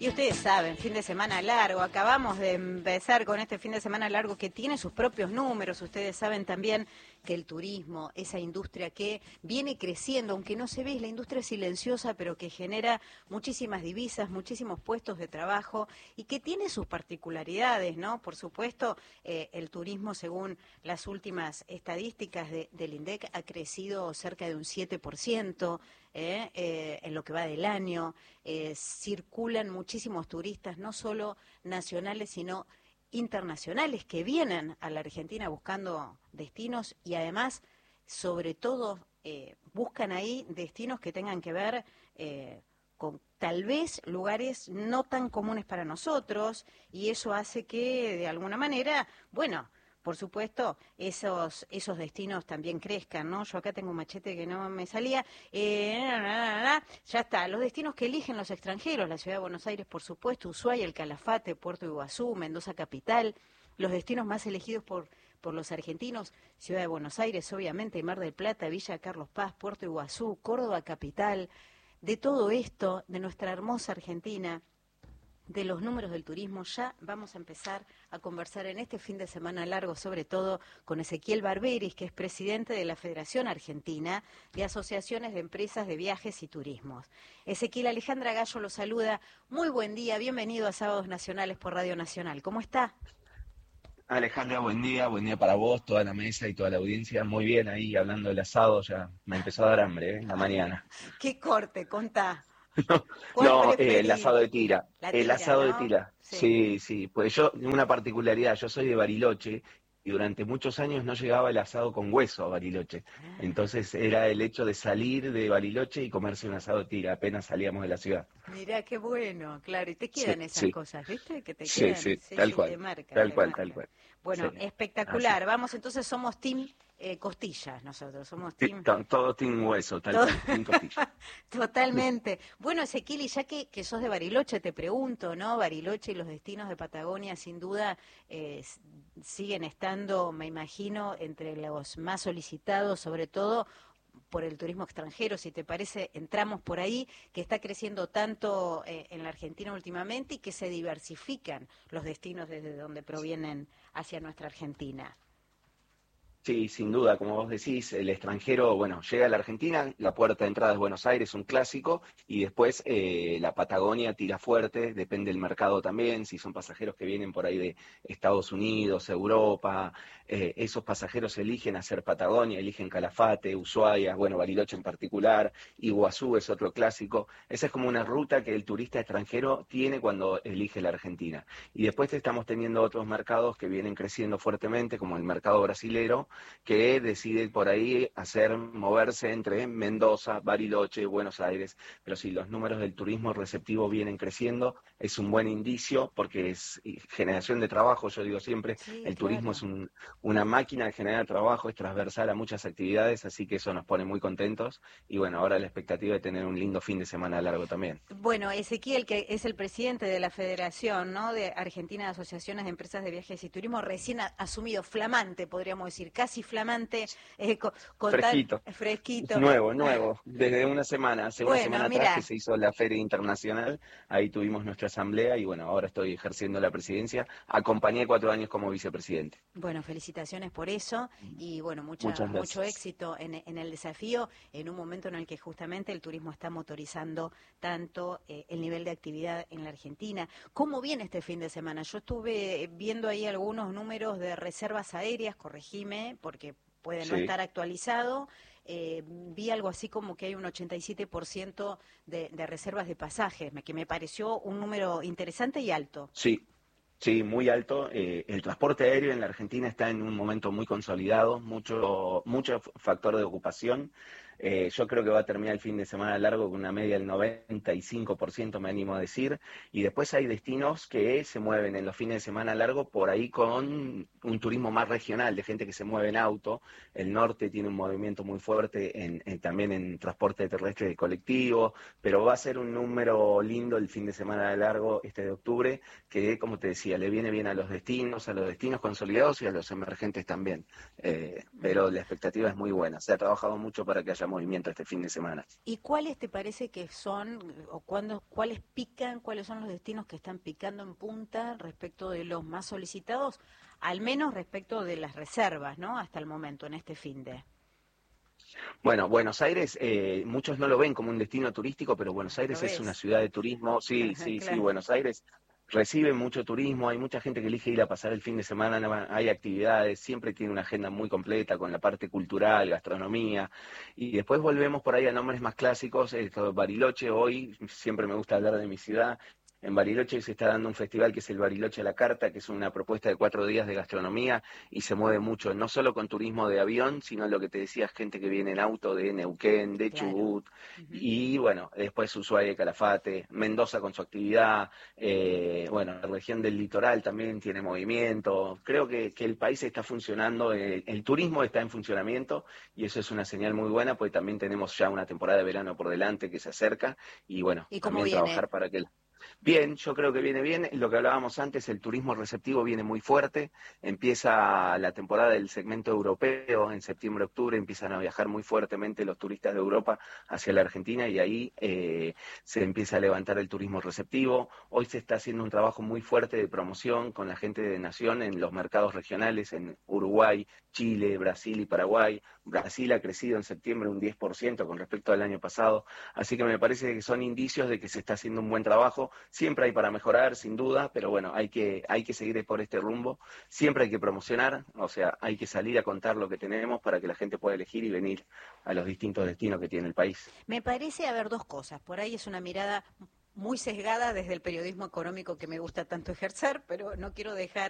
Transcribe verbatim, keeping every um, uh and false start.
Y ustedes saben, fin de semana largo, acabamos de empezar con este fin de semana largo que tiene sus propios números. Ustedes saben también que el turismo, esa industria que viene creciendo, aunque no se ve, es la industria silenciosa, pero que genera muchísimas divisas, muchísimos puestos de trabajo y que tiene sus particularidades, ¿no? Por supuesto, eh, el turismo, según las últimas estadísticas de, del INDEC, ha crecido cerca de un siete por ciento. Eh, eh, en lo que va del año, eh, circulan muchísimos turistas, no solo nacionales, sino internacionales, que vienen a la Argentina buscando destinos y además, sobre todo, eh, buscan ahí destinos que tengan que ver eh, con tal vez lugares no tan comunes para nosotros, y eso hace que, de alguna manera, bueno, por supuesto, esos esos destinos también crezcan, ¿no? Yo acá tengo un machete que no me salía. Eh, na, na, na, na. Ya está, los destinos que eligen los extranjeros, la Ciudad de Buenos Aires, por supuesto, Ushuaia, el Calafate, Puerto Iguazú, Mendoza Capital, los destinos más elegidos por, por los argentinos, Ciudad de Buenos Aires, obviamente, Mar del Plata, Villa Carlos Paz, Puerto Iguazú, Córdoba Capital. De todo esto, de nuestra hermosa Argentina, de los números del turismo, ya vamos a empezar a conversar en este fin de semana largo, sobre todo con Ezequiel Barberis, que es presidente de la Federación Argentina de Asociaciones de Empresas de Viajes y Turismos. Ezequiel, Alejandra Gallo lo saluda. Muy buen día, bienvenido a Sábados Nacionales por Radio Nacional. ¿Cómo está? Alejandra, buen día, buen día para vos, toda la mesa y toda la audiencia. Muy bien ahí, hablando del asado, ya me empezó a dar hambre, ¿eh? La mañana. ¿Qué corte? Contá. No, no eh, el asado de tira. La el tira, asado ¿no? de tira. Sí. sí, sí. Pues yo, una particularidad, yo soy de Bariloche y durante muchos años no llegaba el asado con hueso a Bariloche. Entonces era el hecho de salir de Bariloche y comerse un asado de tira, apenas salíamos de la ciudad. Mirá, qué bueno, claro, y te quedan Sí, esas sí. cosas, ¿viste? Que te Sí, quedan, sí, sí, tal sí, cual, te marcan, tal te cual, marcan. tal cual. Bueno, Sí. espectacular, Así. vamos, entonces somos team eh, costillas nosotros, somos Sí, team... to- todo team hueso, tal Todo- cual, team costilla. Totalmente. Bueno, Ezequiel, y ya que, que sos de Bariloche, te pregunto, ¿no? Bariloche y los destinos de Patagonia, sin duda, eh, s- siguen estando, me imagino, entre los más solicitados, sobre todo por el turismo extranjero. Si te parece, entramos por ahí, que está creciendo tanto eh, en la Argentina últimamente y que se diversifican los destinos desde donde provienen hacia nuestra Argentina. Sí, sin duda, como vos decís, el extranjero, bueno, llega a la Argentina, la puerta de entrada es Buenos Aires, un clásico, y después eh, la Patagonia tira fuerte, depende del mercado también, si son pasajeros que vienen por ahí de Estados Unidos, Europa, eh, esos pasajeros eligen hacer Patagonia, eligen Calafate, Ushuaia, bueno, Bariloche en particular, Iguazú es otro clásico. Esa es como una ruta que el turista extranjero tiene cuando elige la Argentina. Y después estamos teniendo otros mercados que vienen creciendo fuertemente, como el mercado brasilero, que decide por ahí hacer, moverse entre Mendoza, Bariloche, Buenos Aires. Pero si los números del turismo receptivo vienen creciendo, es un buen indicio porque es generación de trabajo. Yo digo siempre, Sí, el claro. turismo es un, una máquina de generar trabajo, es transversal a muchas actividades, así que eso nos pone muy contentos. Y bueno, ahora la expectativa de tener un lindo fin de semana largo también. Bueno, Ezequiel, que es el presidente de la Federación, ¿no?, de Argentina de Asociaciones de Empresas de Viajes y Turismo, recién a, asumido, flamante, podríamos decir, casi flamante, eh, con, con Fresquito. tal, fresquito. Nuevo, nuevo. Desde una semana, hace una Bueno, semana mira. atrás que se hizo la Feria Internacional, ahí tuvimos nuestra asamblea y bueno, ahora estoy ejerciendo la presidencia. Acompañé cuatro años como vicepresidente. Bueno, felicitaciones por eso y bueno, mucha, Muchas mucho gracias. éxito en, en el desafío, en un momento en el que justamente el turismo está motorizando tanto eh, el nivel de actividad en la Argentina. ¿Cómo viene este fin de semana? Yo estuve viendo ahí algunos números de reservas aéreas, corregime, porque puede no Sí. estar actualizado. Eh, vi algo así como que hay un ochenta y siete por ciento de, de reservas de pasajes, me- que me pareció un número interesante y alto. Sí, sí, muy alto. Eh, el transporte aéreo en la Argentina está en un momento muy consolidado, mucho, mucho factor de ocupación. Eh, yo creo que va a terminar el fin de semana largo con una media del noventa y cinco por ciento, me animo a decir. Y después hay destinos que se mueven en los fines de semana largo por ahí con un turismo más regional, de gente que se mueve en auto. El norte tiene un movimiento muy fuerte en, en, también en transporte terrestre de colectivo, pero va a ser un número lindo el fin de semana largo este de octubre, que, como te decía, le viene bien a los destinos, a los destinos consolidados y a los emergentes también. Eh, pero la expectativa es muy buena. Se ha trabajado mucho para que haya haya movimiento este fin de semana. ¿Y cuáles te parece que son, o cuándo, cuáles pican, cuáles son los destinos que están picando en punta respecto de los más solicitados, al menos respecto de las reservas, ¿no? Hasta el momento, en este fin de... Bueno, Buenos Aires, eh, muchos no lo ven como un destino turístico, pero Buenos Aires es una ciudad de turismo, sí, sí, Claro. sí, Buenos Aires recibe mucho turismo, hay mucha gente que elige ir a pasar el fin de semana, hay actividades, siempre tiene una agenda muy completa con la parte cultural, gastronomía, y después volvemos por ahí a nombres más clásicos, eh, Bariloche, hoy siempre me gusta hablar de mi ciudad. En Bariloche se está dando un festival que es el Bariloche a la Carta, que es una propuesta de cuatro días de gastronomía y se mueve mucho, no solo con turismo de avión, sino lo que te decía, gente que viene en auto de Neuquén, de Claro. Chubut, Uh-huh. y bueno, después Ushuaia y Calafate, Mendoza con su actividad, eh, bueno, la región del litoral también tiene movimiento. Creo que, que el país está funcionando, el, el turismo está en funcionamiento y eso es una señal muy buena, porque también tenemos ya una temporada de verano por delante que se acerca y bueno, ¿Y cómo también viene? trabajar para que... El... Bien, yo creo que viene bien. Lo que hablábamos antes, el turismo receptivo viene muy fuerte. Empieza la temporada del segmento europeo, en septiembre, octubre, empiezan a viajar muy fuertemente los turistas de Europa hacia la Argentina y ahí eh, se empieza a levantar el turismo receptivo. Hoy se está haciendo un trabajo muy fuerte de promoción con la gente de Nación en los mercados regionales, en Uruguay, Chile, Brasil y Paraguay. Brasil ha crecido en septiembre un diez por ciento con respecto al año pasado, así que me parece que son indicios de que se está haciendo un buen trabajo. Siempre hay para mejorar, sin duda, pero bueno, hay que, hay que seguir por este rumbo. Siempre hay que promocionar, o sea, hay que salir a contar lo que tenemos para que la gente pueda elegir y venir a los distintos destinos que tiene el país. Me parece haber dos cosas. Por ahí es una mirada muy sesgada desde el periodismo económico que me gusta tanto ejercer, pero no quiero dejar